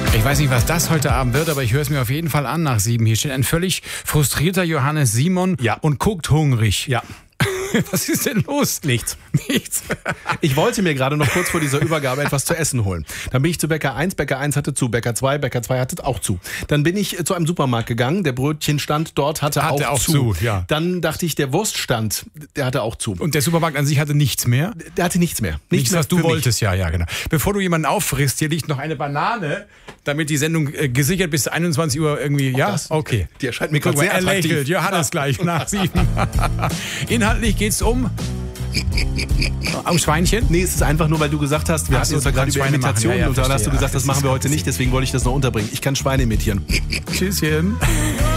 Ich weiß nicht, was das heute Abend wird, aber ich höre es mir auf jeden Fall an nach 7. Hier steht ein völlig frustrierter Johannes Simon und guckt hungrig. Ja. Was ist denn los? Nichts. Nichts. Ich wollte mir gerade noch kurz vor dieser Übergabe etwas zu essen holen. Dann bin ich zu Bäcker 1, Bäcker 1 hatte zu, Bäcker 2 hatte auch zu. Dann bin ich zu einem Supermarkt gegangen, der Brötchenstand dort hatte auch zu. Ja. Dann dachte ich, der Wurststand, der hatte auch zu. Und der Supermarkt an sich hatte nichts mehr? Der hatte nichts mehr. Nichts, mehr was du für mich. wolltest, ja, genau. Bevor du jemanden auffrisst, hier liegt noch eine Banane, damit die Sendung gesichert bis 21 Uhr irgendwie, ja? Das? Okay. Die erscheint mir Guck gerade mal, sehr er attraktiv. lächelt. Johannes gleich nach 7. Inhaltlich geht's um Schweinchen? Nee, es ist einfach nur, weil du gesagt hast, wir Ach hatten so, uns da du gerade kannst über Schweine Imitationen machen. Ja, und dann hast du verstehe. gesagt, Ach, das das machen ist wir heute ganz nicht, deswegen wollte ich das noch unterbringen. Ich kann Schweine imitieren. Tschüsschen.